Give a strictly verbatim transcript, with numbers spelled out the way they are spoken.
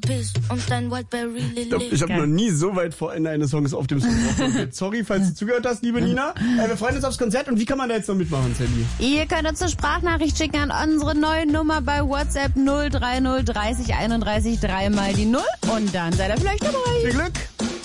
Piss und dein Whiteberry Lily. Ich glaube, ich habe noch nie so weit vor Ende eines Songs auf dem Song drauf. Sorry, falls du zugehört hast, liebe Nina. Äh, wir freuen uns aufs Konzert. Und wie kann man da jetzt noch mitmachen, Sandy? Ihr könnt uns eine Sprachnachricht schicken an unsere neue Nummer bei WhatsApp null drei null dreißig einunddreißig, dreimal die Null und dann seid ihr vielleicht dabei. Viel Glück!